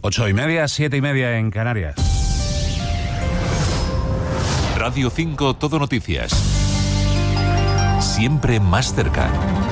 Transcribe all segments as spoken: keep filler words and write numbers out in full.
Ocho y media, siete y media en Canarias. Radio cinco Todo Noticias. Siempre más cerca.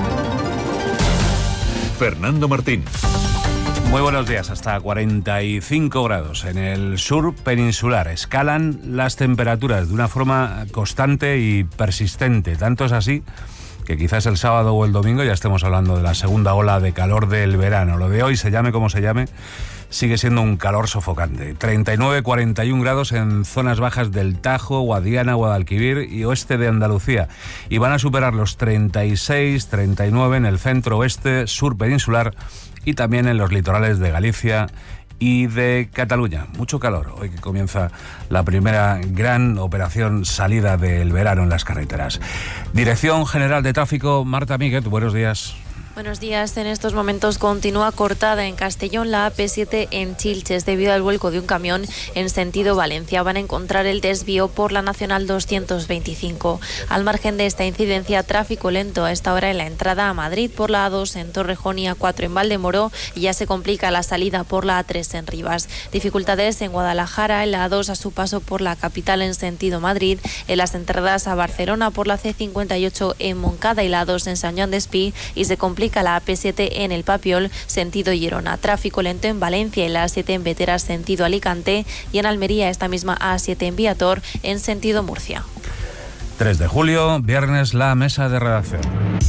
Fernando Martín. Muy buenos días. Hasta cuarenta y cinco grados en el sur peninsular. Escalan las temperaturas de una forma constante y persistente. Tanto es así que quizás el sábado o el domingo ya estemos hablando de la segunda ola de calor del verano. Lo de hoy, se llame como se llame, sigue siendo un calor sofocante. treinta y nueve, cuarenta y un grados en zonas bajas del Tajo, Guadiana, Guadalquivir y oeste de Andalucía. Y van a superar los treinta y seis, treinta y nueve en el centro oeste, sur peninsular y también en los litorales de Galicia y de Cataluña. Mucho calor hoy que comienza la primera gran operación salida del verano en las carreteras. Dirección General de Tráfico, Marta Míguez, buenos días. Buenos días. En estos momentos continúa cortada en Castellón la A P siete en Chilches debido al vuelco de un camión en sentido Valencia. Van a encontrar el desvío por la Nacional doscientos veinticinco. Al margen de esta incidencia, tráfico lento a esta hora en la entrada a Madrid por la A dos en Torrejón y A cuatro en Valdemoro, y ya se complica la salida por la A tres en Rivas. Dificultades en Guadalajara, en la A dos a su paso por la capital en sentido Madrid, en las entradas a Barcelona por la C cincuenta y ocho en Moncada y la A dos en San Joan d'Espí, y se complica la A P siete en el Papiol, sentido Girona. Tráfico lento en Valencia, en la A siete en Veteras, sentido Alicante, y en Almería esta misma A siete en Viator, en sentido Murcia. tres de julio, viernes, la mesa de redacción.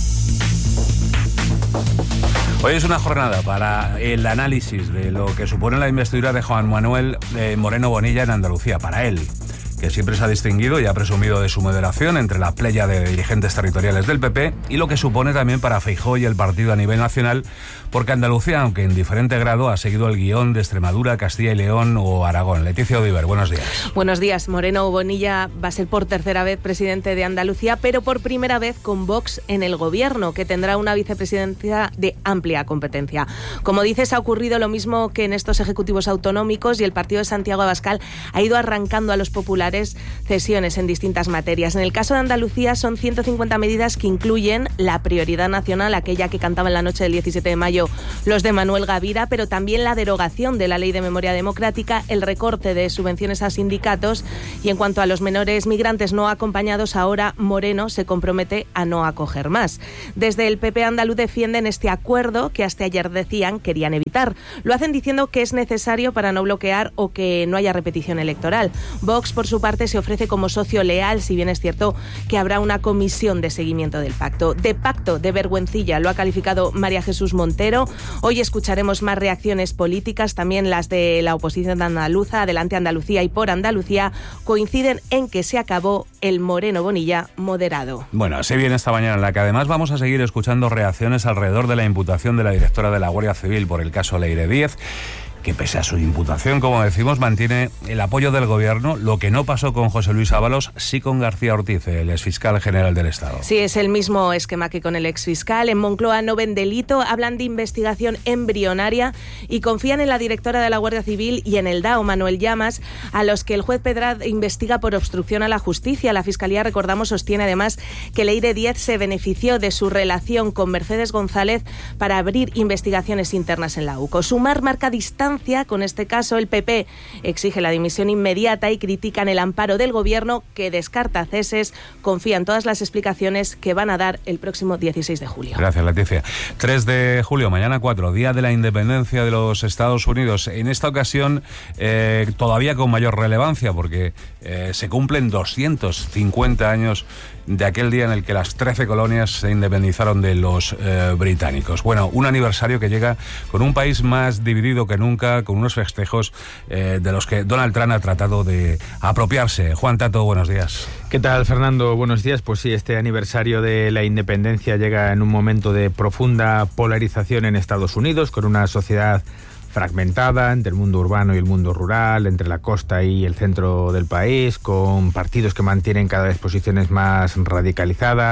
Hoy es una jornada para el análisis de lo que supone la investidura de Juan Manuel eh, Moreno Bonilla en Andalucía. Para él, que siempre se ha distinguido y ha presumido de su moderación entre la playa de dirigentes territoriales del P P, y lo que supone también para Feijóo y el partido a nivel nacional, porque Andalucía, aunque en diferente grado, ha seguido el guión de Extremadura, Castilla y León o Aragón. Leticia Odiver, buenos días. Buenos días. Moreno Bonilla va a ser por tercera vez presidente de Andalucía, pero por primera vez con Vox en el gobierno, que tendrá una vicepresidencia de amplia competencia. Como dices, ha ocurrido lo mismo que en estos ejecutivos autonómicos, y el partido de Santiago Abascal ha ido arrancando a los populares cesiones en distintas materias. En el caso de Andalucía son ciento cincuenta medidas que incluyen la prioridad nacional, aquella que cantaba en la noche del diecisiete de mayo los de Manuel Gavira, pero también la derogación de la Ley de Memoria Democrática, el recorte de subvenciones a sindicatos, y en cuanto a los menores migrantes no acompañados, ahora Moreno se compromete a no acoger más. Desde el P P andaluz defienden este acuerdo que hasta ayer decían querían evitar. Lo hacen diciendo que es necesario para no bloquear o que no haya repetición electoral. Vox, por su parte, se ofrece como socio leal, si bien es cierto que habrá una comisión de seguimiento del pacto. De pacto de vergüencilla lo ha calificado María Jesús Montero. Hoy escucharemos más reacciones políticas, también las de la oposición andaluza. Adelante Andalucía y Por Andalucía coinciden en que se acabó el Moreno Bonilla moderado. Bueno, así viene esta mañana, en la que además vamos a seguir escuchando reacciones alrededor de la imputación de la directora de la Guardia Civil por el caso Leire Díez, que pese a su imputación, como decimos, mantiene el apoyo del gobierno. Lo que no pasó con José Luis Ábalos, sí con García Ortiz, el exfiscal general del Estado. Sí, es el mismo esquema que con el exfiscal. En Moncloa no ven delito, hablan de investigación embrionaria y confían en la directora de la Guardia Civil y en el D A O, Manuel Llamas, a los que el juez Pedrad investiga por obstrucción a la justicia. La Fiscalía, recordamos, sostiene además que Leire Díez se benefició de su relación con Mercedes González para abrir investigaciones internas en la U C O. Sumar marca distancia con este caso. El P P exige la dimisión inmediata y critican el amparo del gobierno, que descarta ceses. Confía en todas las explicaciones que van a dar el próximo dieciséis de julio. Gracias, Leticia. tres de julio, mañana cuatro, Día de la Independencia de los Estados Unidos. En esta ocasión eh, todavía con mayor relevancia, porque eh, se cumplen doscientos cincuenta años de aquel día en el que las trece colonias se independizaron de los eh, británicos. Bueno, un aniversario que llega con un país más dividido que nunca, con unos festejos eh, de los que Donald Trump ha tratado de apropiarse. Juan Tato, buenos días. ¿Qué tal, Fernando? Buenos días. Pues sí, este aniversario de la independencia llega en un momento de profunda polarización en Estados Unidos, con una sociedad fragmentada entre el mundo urbano y el mundo rural, entre la costa y el centro del país, con partidos que mantienen cada vez posiciones más radicalizadas,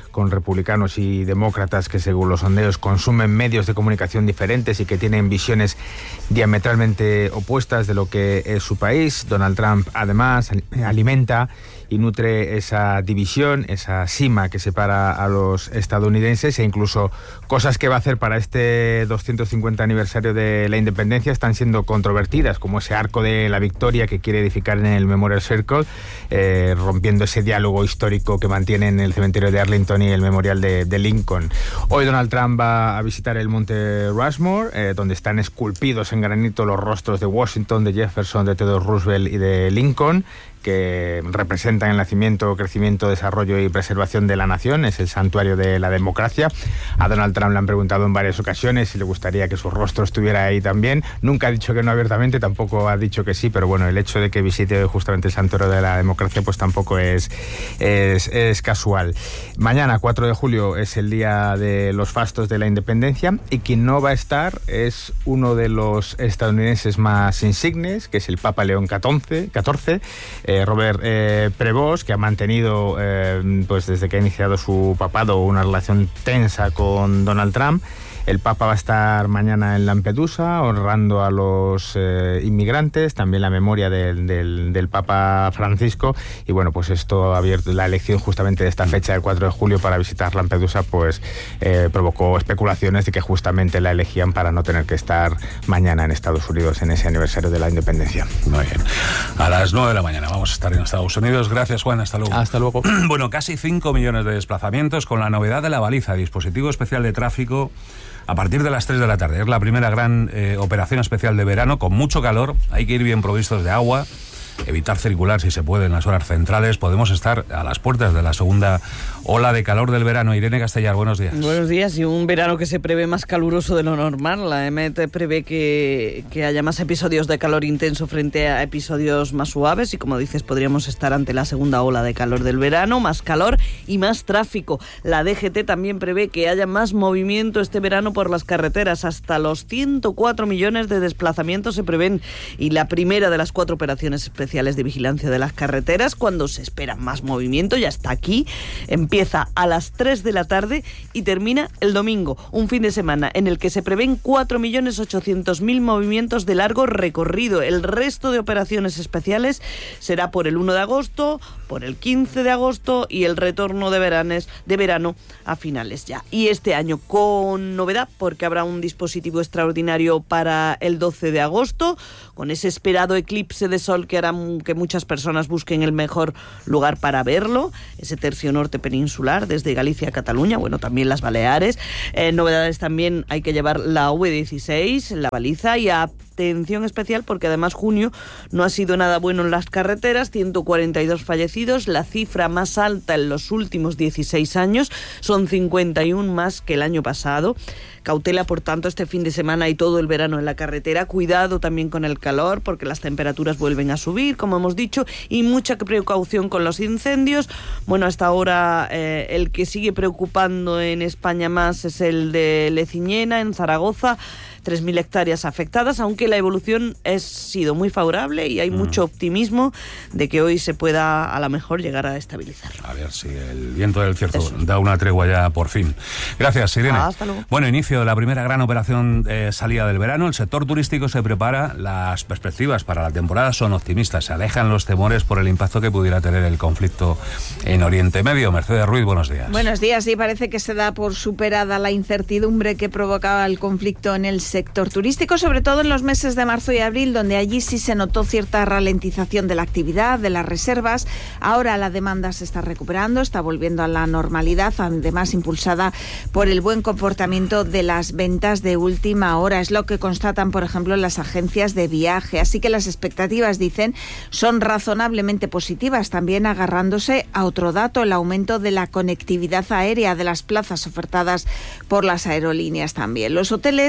con republicanos y demócratas que según los sondeos consumen medios de comunicación diferentes y que tienen visiones diametralmente opuestas de lo que es su país. Donald Trump además alimenta y nutre esa división, esa sima que separa a los estadounidenses, e incluso cosas que va a hacer para este doscientos cincuenta aniversario de la independencia están siendo controvertidas, como ese arco de la victoria que quiere edificar en el Memorial Circle, eh, rompiendo ese diálogo histórico que mantienen el cementerio de Arlington y el memorial de, de Lincoln. Hoy Donald Trump va a visitar el monte Rushmore, eh, donde están esculpidos en granito los rostros de Washington, de Jefferson, de Theodore Roosevelt y de Lincoln, que representan el nacimiento, crecimiento, desarrollo y preservación de la nación. Es el santuario de la democracia. A Donald Trump le han preguntado en varias ocasiones si le gustaría que su rostro estuviera ahí también. Nunca ha dicho que no abiertamente, tampoco ha dicho que sí, pero bueno, el hecho de que visite justamente el santuario de la democracia pues tampoco es, es, es casual. Mañana, cuatro de julio, es el día de los fastos de la independencia, y quien no va a estar es uno de los estadounidenses más insignes, que es el Papa León catorce, Eh, Robert eh, Prevost, que ha mantenido, eh, pues desde que ha iniciado su papado, una relación tensa con Donald Trump. El Papa va a estar mañana en Lampedusa honrando a los eh, inmigrantes, también la memoria del, del, del Papa Francisco, y bueno, pues esto ha abierto la elección justamente de esta fecha del cuatro de julio para visitar Lampedusa, pues eh, provocó especulaciones de que justamente la elegían para no tener que estar mañana en Estados Unidos en ese aniversario de la independencia. Muy bien. A las nueve de la mañana vamos a estar en Estados Unidos. Gracias, Juan. Hasta luego. Hasta luego. Bueno, casi cinco millones de desplazamientos con la novedad de la baliza, dispositivo especial de tráfico, a partir de las tres de la tarde. Es la primera gran eh, operación especial de verano, con mucho calor. Hay que ir bien provistos de agua, evitar circular si se puede en las horas centrales. Podemos estar a las puertas de la segunda ola de calor del verano. Irene Castellar, buenos días. Buenos días, y un verano que se prevé más caluroso de lo normal. La E M E T prevé que, que haya más episodios de calor intenso frente a episodios más suaves, y como dices, podríamos estar ante la segunda ola de calor del verano, más calor y más tráfico. La D G T también prevé que haya más movimiento este verano por las carreteras. Hasta los ciento cuatro millones de desplazamientos se prevén, y la primera de las cuatro operaciones especiales de vigilancia de las carreteras, cuando se espera más movimiento, ya está aquí. Empieza a las tres de la tarde y termina el domingo, un fin de semana en el que se prevén cuatro millones ochocientos mil movimientos de largo recorrido. El resto de operaciones especiales será por el uno de agosto, por el quince de agosto y el retorno de, veranes, de verano a finales ya. Y este año con novedad, porque habrá un dispositivo extraordinario para el doce de agosto, con ese esperado eclipse de sol que hará que muchas personas busquen el mejor lugar para verlo, ese tercio norte peninsular desde Galicia a Cataluña, bueno, también las Baleares. Eh, novedades también, hay que llevar la V dieciséis, la baliza, y atención especial porque además junio no ha sido nada bueno en las carreteras, ciento cuarenta y dos fallecidos, la cifra más alta en los últimos dieciséis años, son cincuenta y uno más que el año pasado. Cautela, por tanto, este fin de semana y todo el verano en la carretera. Cuidado también con el calor, porque las temperaturas vuelven a subir, como hemos dicho, y mucha precaución con los incendios. Bueno, hasta ahora eh, el que sigue preocupando en España más es el de Leciñena, en Zaragoza. tres mil hectáreas afectadas, aunque la evolución ha sido muy favorable y hay mm. mucho optimismo de que hoy se pueda a lo mejor llegar a estabilizar. A ver si el viento del cierzo Eso. da una tregua ya por fin. Gracias, Irene. Ah, hasta luego. Bueno, inicio de la primera gran operación eh, salida del verano. El sector turístico se prepara. Las perspectivas para la temporada son optimistas. Se alejan los temores por el impacto que pudiera tener el conflicto en Oriente Medio. Mercedes Ruiz, buenos días. Buenos días. Sí, parece que se da por superada la incertidumbre que provocaba el conflicto en el sector turístico, sobre todo en los meses de marzo y abril, donde allí sí se notó cierta ralentización de la actividad, de las reservas. Ahora la demanda se está recuperando, está volviendo a la normalidad, además impulsada por el buen comportamiento de las ventas de última hora. Es lo que constatan, por ejemplo, las agencias de viaje. Así que las expectativas, dicen, son razonablemente positivas, también agarrándose a otro dato, el aumento de la conectividad aérea, de las plazas ofertadas por las aerolíneas también. Los hoteles eh,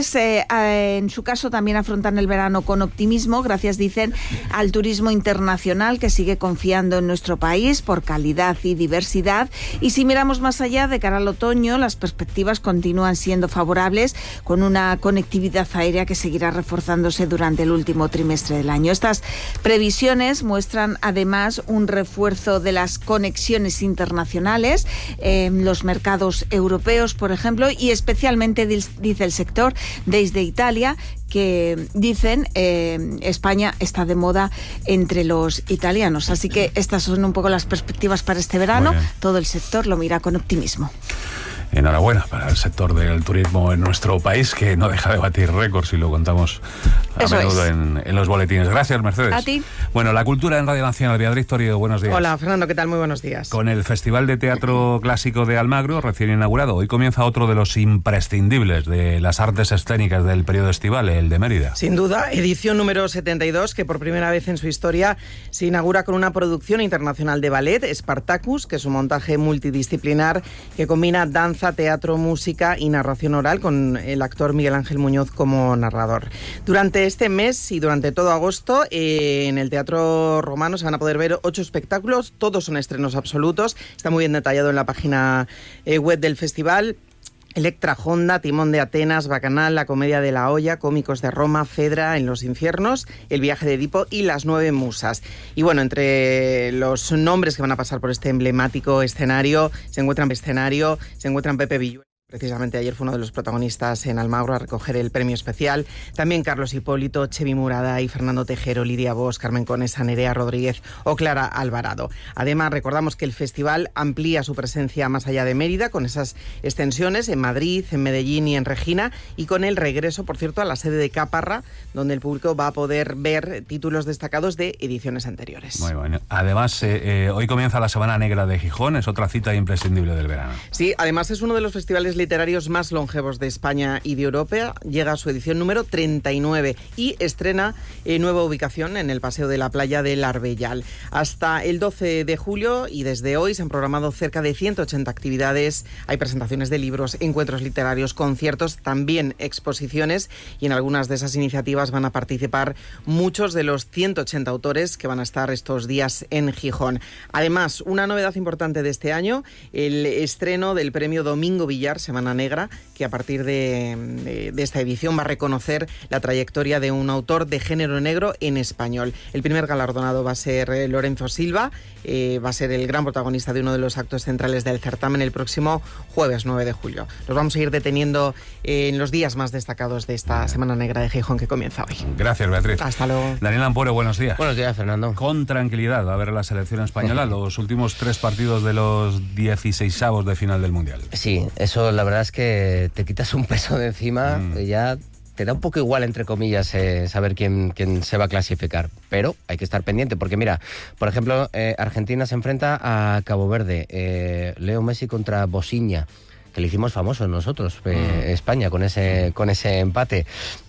eh, en su caso también afrontan el verano con optimismo, gracias, dicen, al turismo internacional que sigue confiando en nuestro país por calidad y diversidad. Y si miramos más allá, de cara al otoño, las perspectivas continúan siendo favorables, con una conectividad aérea que seguirá reforzándose durante el último trimestre del año. Estas previsiones muestran además un refuerzo de las conexiones internacionales en los mercados europeos, por ejemplo, y especialmente, dice el sector, desde Italia, que dicen eh, España está de moda entre los italianos. Así que estas son un poco las perspectivas para este verano. Todo el sector lo mira con optimismo. Enhorabuena para el sector del turismo en nuestro país, que no deja de batir récords y lo contamos a Eso menudo es. en, en los boletines. Gracias, Mercedes. A ti. Bueno, la cultura en Radio Nacional. Beatriz Torío, buenos días. Hola, Fernando, ¿qué tal? Muy buenos días. Con el Festival de Teatro Clásico de Almagro, recién inaugurado, hoy comienza otro de los imprescindibles de las artes escénicas del periodo estival, el de Mérida. Sin duda, edición número setenta y dos, que por primera vez en su historia se inaugura con una producción internacional de ballet, Spartacus, que es un montaje multidisciplinar que combina danza, teatro, música y narración oral, con el actor Miguel Ángel Muñoz como narrador. Durante este mes y durante todo agosto, eh, en el Teatro Romano se van a poder ver ocho espectáculos, todos son estrenos absolutos, está muy bien detallado en la página eh, web del festival. Electra Honda, Timón de Atenas, Bacanal, La Comedia de la Olla, Cómicos de Roma, Fedra en los Infiernos, El Viaje de Edipo y Las Nueve Musas. Y bueno, entre los nombres que van a pasar por este emblemático escenario se encuentran escenario, se encuentran Pepe Villuel. Precisamente ayer fue uno de los protagonistas en Almagro a recoger el premio especial. También Carlos Hipólito, Chevi Murada y Fernando Tejero, Lidia Bosch, Carmen Conesa, Nerea Rodríguez o Clara Alvarado. Además, recordamos que el festival amplía su presencia más allá de Mérida, con esas extensiones en Madrid, en Medellín y en Regina, y con el regreso, por cierto, a la sede de Caparra, donde el público va a poder ver títulos destacados de ediciones anteriores. Muy bueno. Además, eh, eh, hoy comienza la Semana Negra de Gijón, es otra cita imprescindible del verano. Sí, además es uno de los festivales literarios más longevos de España y de Europa. Llega a su edición número treinta y nueve y estrena eh, nueva ubicación en el Paseo de la Playa del Arbellal. Hasta el doce de julio y desde hoy se han programado cerca de ciento ochenta actividades. Hay presentaciones de libros, encuentros literarios, conciertos, también exposiciones, y en algunas de esas iniciativas van a participar muchos de los ciento ochenta autores que van a estar estos días en Gijón. Además, una novedad importante de este año, el estreno del premio Domingo Villar, Semana Negra, que a partir de, de, de esta edición va a reconocer la trayectoria de un autor de género negro en español. El primer galardonado va a ser eh, Lorenzo Silva, eh, va a ser el gran protagonista de uno de los actos centrales del certamen el próximo jueves nueve de julio. Nos vamos a ir deteniendo eh, en los días más destacados de esta Semana Negra de Gijón que comienza hoy. Gracias, Beatriz. Hasta luego. Daniel Ampuero, buenos días. Buenos días, Fernando. Con tranquilidad a ver la selección española, los últimos tres partidos de los dieciseisavos de final del Mundial. Sí, eso la verdad es que te quitas un peso de encima, mm. ya te da un poco igual, entre comillas, eh, saber quién, quién se va a clasificar, pero hay que estar pendiente, porque mira, por ejemplo, eh, Argentina se enfrenta a Cabo Verde, eh, Leo Messi contra Bosnia, que le hicimos famosos nosotros, eh, mm. España, con ese, con ese empate.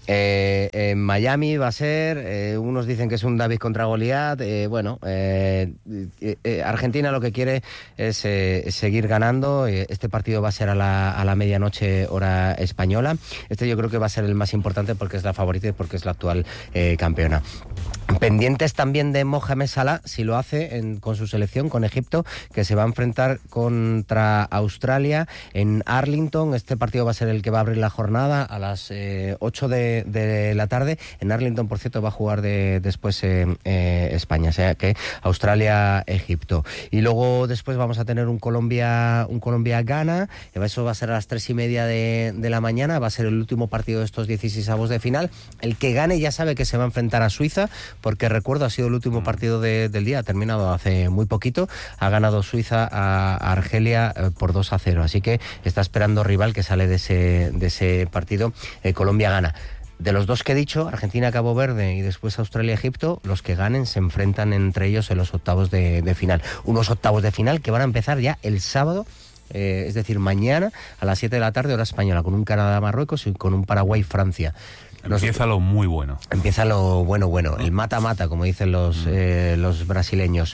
Eh, en Miami va a ser, eh, unos dicen que es un David contra Goliat, eh, bueno, eh, eh, Argentina lo que quiere es eh, seguir ganando, eh, este partido va a ser a la, a la medianoche hora española, este yo creo que va a ser el más importante porque es la favorita y porque es la actual eh, campeona. Pendientes también de Mohamed Salah, si lo hace en, con su selección, con Egipto, que se va a enfrentar contra Australia en Arlington. Este partido va a ser el que va a abrir la jornada a las eh, ocho de, de la tarde. En Arlington, por cierto, va a jugar de, después eh, eh, España, o sea que Australia-Egipto. Y luego después vamos a tener un Colombia un Colombia-Ghana, eso va a ser a las tres y media de, de la mañana, va a ser el último partido de estos dieciseisavos de final. El que gane ya sabe que se va a enfrentar a Suiza, porque recuerdo, ha sido el último partido de, del día, ha terminado hace muy poquito, ha ganado Suiza a, a Argelia eh, por dos a cero, así que está esperando rival que sale de ese, de ese partido. eh, Colombia gana. De los dos que he dicho, Argentina, Cabo Verde y después Australia, Egipto, los que ganen se enfrentan entre ellos en los octavos de, de final. Unos octavos de final que van a empezar ya el sábado, eh, es decir, mañana a las siete de la tarde, hora española, con un Canadá-Marruecos y con un Paraguay-Francia. Empieza lo muy bueno. Empieza lo bueno, bueno, el mata-mata, como dicen los, mm. eh, los brasileños.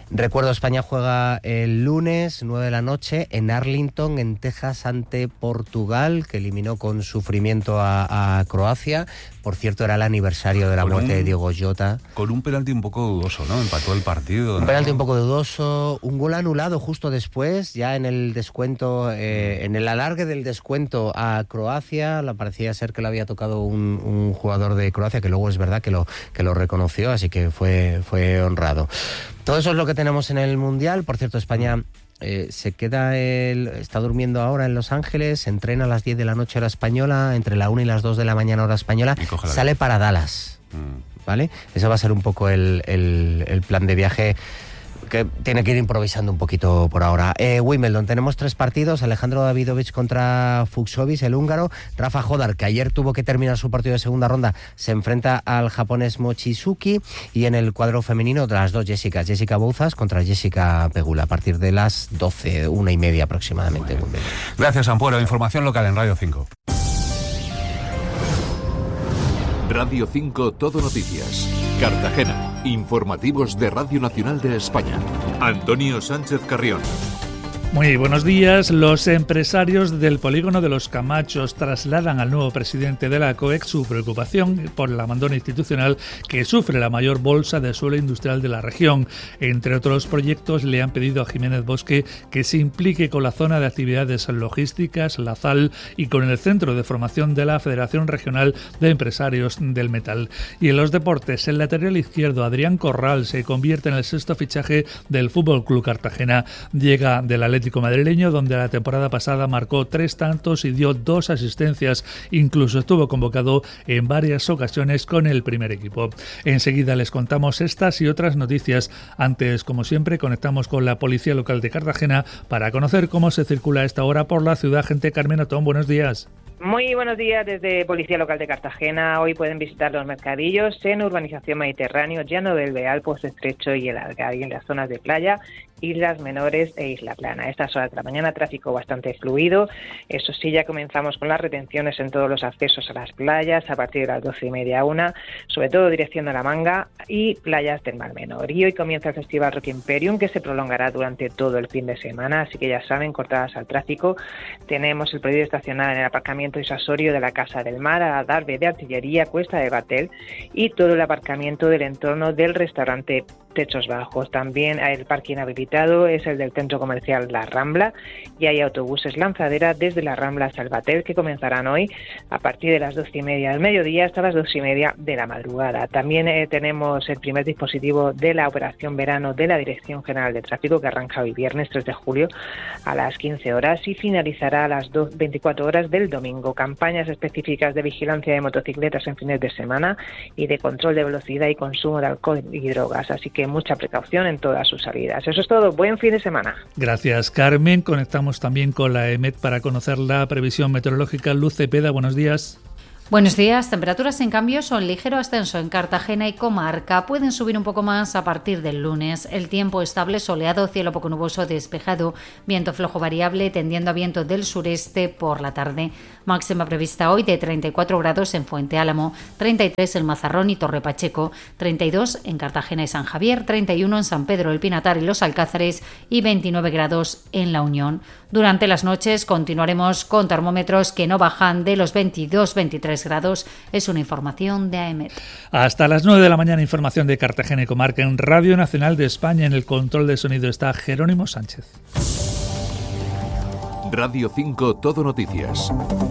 Recuerdo, España juega el lunes, nueve de la noche, en Arlington, en Texas, ante Portugal, que eliminó con sufrimiento a, a Croacia. Por cierto, era el aniversario de la con muerte un, de Diogo Jota. Con un penalti un poco dudoso, ¿no? Empató el partido. Un ¿no? penalti un poco dudoso, un gol anulado justo después, ya en el descuento, eh, en el alargue del descuento a Croacia. La parecía ser que le había tocado un, un jugador de Croacia, que luego es verdad que lo, que lo reconoció, así que fue, fue honrado. Todo eso es lo que tenemos en el Mundial. Por cierto, España eh, se queda, el, está durmiendo ahora en Los Ángeles, entrena a las diez de la noche hora española, entre la una y las dos de la mañana hora española, sale para Dallas, mm. ¿vale? Ese va a ser un poco el, el, el plan de viaje, que tiene que ir improvisando un poquito por ahora. Eh, Wimbledon, tenemos tres partidos: Alejandro Davidovich contra Fucsovics, el húngaro. Rafa Jodar, que ayer tuvo que terminar su partido de segunda ronda, se enfrenta al japonés Mochizuki. Y en el cuadro femenino, de las dos Jessicas, Jessica Bouzas contra Jessica Pegula, a partir de las doce, una y media aproximadamente. Bueno. Gracias, Ampuero. Información local en Radio cinco. Radio cinco Todo Noticias. Cartagena. Informativos de Radio Nacional de España. Antonio Sánchez Carrión. Muy buenos días. Los empresarios del polígono de Los Camachos trasladan al nuevo presidente de la COEC su preocupación por el abandono institucional que sufre la mayor bolsa de suelo industrial de la región. Entre otros proyectos, le han pedido a Jiménez Bosque que se implique con la zona de actividades logísticas, la Z A L, y con el centro de formación de la Federación Regional de Empresarios del Metal. Y en los deportes, el lateral izquierdo Adrián Corral se convierte en el sexto fichaje del F C Cartagena. Llega de la Atlético madrileño, donde la temporada pasada marcó tres tantos y dio dos asistencias. Incluso estuvo convocado en varias ocasiones con el primer equipo. Enseguida les contamos estas y otras noticias. Antes, como siempre, conectamos con la Policía Local de Cartagena para conocer cómo se circula a esta hora por la ciudad. Gente, Carmen Otón, buenos días. Muy buenos días desde Policía Local de Cartagena. Hoy pueden visitar los mercadillos en Urbanización Mediterráneo, Llano del Beal, Pozo Estrecho y el Algar, y en las zonas de playa, Islas Menores e Isla Plana. A estas horas de la mañana, tráfico bastante fluido. Eso sí, ya comenzamos con las retenciones en todos los accesos a las playas a partir de las doce y media a una, sobre todo dirección a La Manga y playas del Mar Menor. Y hoy comienza el Festival Rock Imperium, que se prolongará durante todo el fin de semana, así que ya saben, cortadas al tráfico. Tenemos el prohibido estacionar en el aparcamiento disuasorio de la Casa del Mar, a Darbe de Artillería, Cuesta de Batel, y todo el aparcamiento del entorno del restaurante Techos Bajos. También el parking habilitado es el del centro comercial La Rambla, y hay autobuses lanzadera desde La Rambla hasta el Batel, que comenzarán hoy a partir de las doce y media del mediodía hasta las dos y media de la madrugada. También eh, tenemos el primer dispositivo de la operación verano de la Dirección General de Tráfico, que arranca hoy viernes tres de julio a las quince horas y finalizará a las veinticuatro horas del domingo. Campañas específicas de vigilancia de motocicletas en fines de semana y de control de velocidad y consumo de alcohol y drogas, así que mucha precaución en todas sus salidas. Eso es todo, buen fin de semana. Gracias, Carmen. Conectamos también con la E M E T para conocer la previsión meteorológica. Luz Cepeda, buenos días. Buenos días. Temperaturas en cambio son ligero ascenso en Cartagena y comarca. Pueden subir un poco más a partir del lunes. El tiempo estable, soleado, cielo poco nuboso, despejado, viento flojo variable tendiendo a viento del sureste por la tarde. Máxima prevista hoy de treinta y cuatro grados en Fuente Álamo, treinta y tres en Mazarrón y Torre Pacheco, treinta y dos en Cartagena y San Javier, treinta y uno en San Pedro, el Pinatar y los Alcázares y veintinueve grados en La Unión. Durante las noches continuaremos con termómetros que no bajan de los veintidós a veintitrés grados. Es una información de A E M E T. Hasta las nueve de la mañana, información de Cartagena y comarca en Radio Nacional de España. En el control de sonido está Jerónimo Sánchez. Radio cinco Todo Noticias.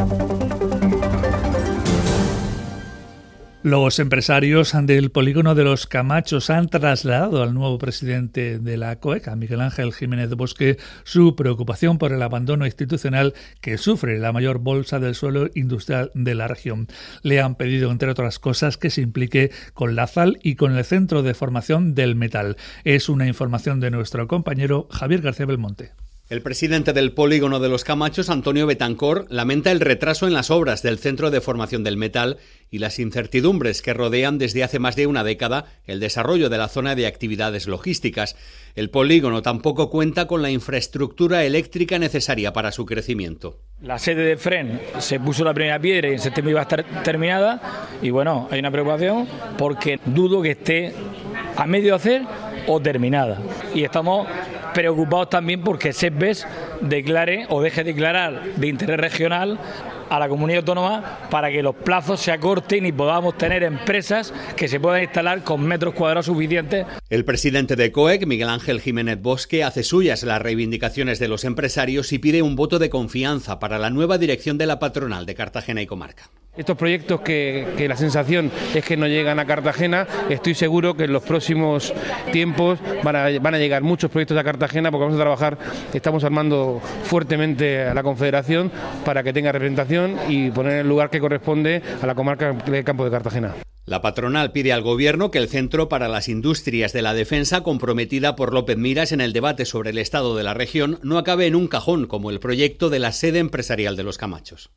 Los empresarios del polígono de Los Camachos han trasladado al nuevo presidente de la COEC, a Miguel Ángel Jiménez Bosque, su preocupación por el abandono institucional que sufre la mayor bolsa del suelo industrial de la región. Le han pedido, entre otras cosas, que se implique con la Z A L y con el Centro de Formación del Metal. Es una información de nuestro compañero Javier García Belmonte. El presidente del polígono de Los Camachos, Antonio Betancor, lamenta el retraso en las obras del Centro de Formación del Metal y las incertidumbres que rodean desde hace más de una década el desarrollo de la zona de actividades logísticas. El polígono tampoco cuenta con la infraestructura eléctrica necesaria para su crecimiento. La sede de F R E N se puso la primera piedra y en septiembre iba a estar terminada y bueno, hay una preocupación porque dudo que esté a medio hacer o terminada. Y estamos preocupados también porque SEPBES declare o deje de declarar de interés regional a la comunidad autónoma para que los plazos se acorten y podamos tener empresas que se puedan instalar con metros cuadrados suficientes. El presidente de COEC, Miguel Ángel Jiménez Bosque, hace suyas las reivindicaciones de los empresarios y pide un voto de confianza para la nueva dirección de la patronal de Cartagena y comarca. Estos proyectos que, que la sensación es que no llegan a Cartagena, estoy seguro que en los próximos tiempos van a, van a llegar muchos proyectos a Cartagena, porque vamos a trabajar, estamos armando fuertemente a la Confederación para que tenga representación y poner el lugar que corresponde a la comarca del Campo de Cartagena. La patronal pide al Gobierno que el Centro para las Industrias de la Defensa, comprometida por López Miras en el debate sobre el estado de la región, no acabe en un cajón como el proyecto de la sede empresarial de Los Camachos.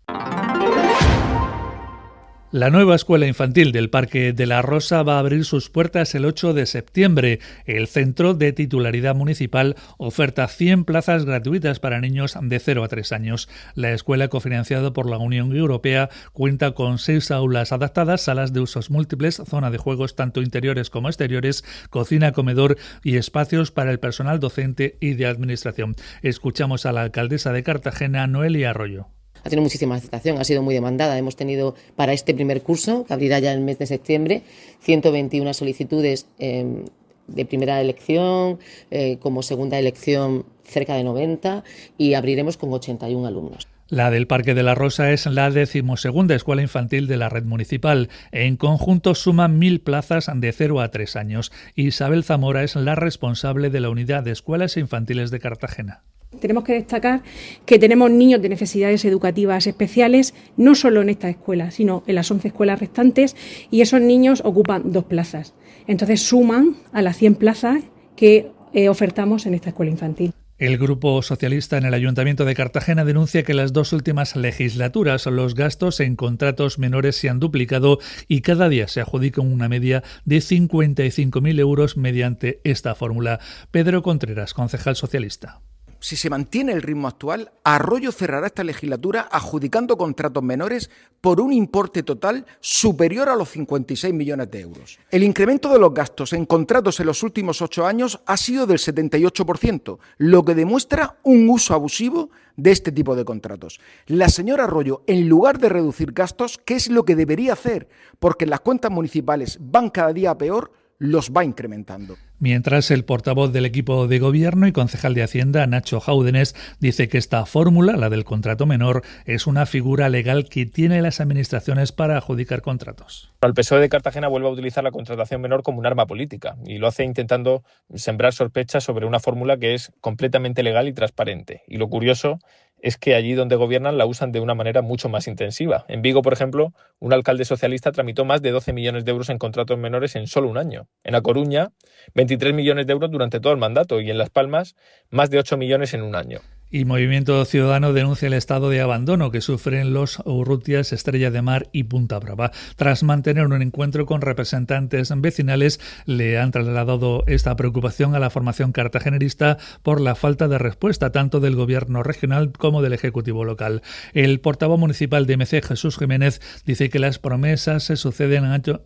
La nueva escuela infantil del Parque de la Rosa va a abrir sus puertas el ocho de septiembre. El centro de titularidad municipal oferta cien plazas gratuitas para niños de cero a tres años. La escuela, cofinanciada por la Unión Europea, cuenta con seis aulas adaptadas, salas de usos múltiples, zona de juegos tanto interiores como exteriores, cocina, comedor y espacios para el personal docente y de administración. Escuchamos a la alcaldesa de Cartagena, Noelia Arroyo. Ha tenido muchísima aceptación, ha sido muy demandada. Hemos tenido para este primer curso, que abrirá ya el mes de septiembre, ciento veintiuna solicitudes eh, de primera elección, eh, como segunda elección cerca de noventa, y abriremos con ochenta y un alumnos. La del Parque de la Rosa es la decimosegunda escuela infantil de la red municipal. En conjunto suman mil plazas de cero a tres años. Isabel Zamora es la responsable de la unidad de escuelas infantiles de Cartagena. Tenemos que destacar que tenemos niños de necesidades educativas especiales, no solo en esta escuela, sino en las once escuelas restantes, y esos niños ocupan dos plazas. Entonces suman a las cien plazas que eh, ofertamos en esta escuela infantil. El Grupo Socialista en el Ayuntamiento de Cartagena denuncia que en las dos últimas legislaturas los gastos en contratos menores se han duplicado y cada día se adjudica una media de cincuenta y cinco mil euros mediante esta fórmula. Pedro Contreras, concejal socialista. Si se mantiene el ritmo actual, Arroyo cerrará esta legislatura adjudicando contratos menores por un importe total superior a los cincuenta y seis millones de euros. El incremento de los gastos en contratos en los últimos ocho años ha sido del setenta y ocho por ciento, lo que demuestra un uso abusivo de este tipo de contratos. La señora Arroyo, en lugar de reducir gastos, ¿qué es lo que debería hacer? Porque las cuentas municipales van cada día a peor, los va incrementando. Mientras, el portavoz del equipo de gobierno y concejal de Hacienda, Nacho Jáudenes, dice que esta fórmula, la del contrato menor, es una figura legal que tiene las administraciones para adjudicar contratos. El P S O E de Cartagena vuelve a utilizar la contratación menor como un arma política y lo hace intentando sembrar sospechas sobre una fórmula que es completamente legal y transparente. Y lo curioso es que allí donde gobiernan la usan de una manera mucho más intensiva. En Vigo, por ejemplo, un alcalde socialista tramitó más de doce millones de euros en contratos menores en solo un año. En A Coruña, veintitrés millones de euros durante todo el mandato y en Las Palmas, más de ocho millones en un año. Y Movimiento Ciudadano denuncia el estado de abandono que sufren los Urrutias, Estrella de Mar y Punta Brava. Tras mantener un encuentro con representantes vecinales, le han trasladado esta preocupación a la formación cartagenerista por la falta de respuesta tanto del gobierno regional como del ejecutivo local. El portavoz municipal de M C, Jesús Jiménez, dice que las promesas se suceden